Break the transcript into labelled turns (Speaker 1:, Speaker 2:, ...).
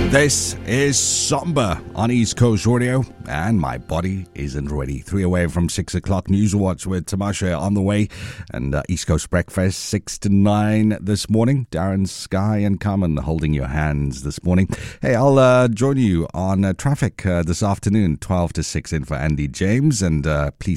Speaker 1: This is Somber on East Coast Radio, and my body isn't ready. 3 away from 6 o'clock. News Watch with Tamasha on the way, and East Coast Breakfast 6 to 9 this morning. Darren, Sky, and Carmen holding your hands this morning. Hey, I'll join you on traffic this afternoon, 12 to 6 in for Andy James, and please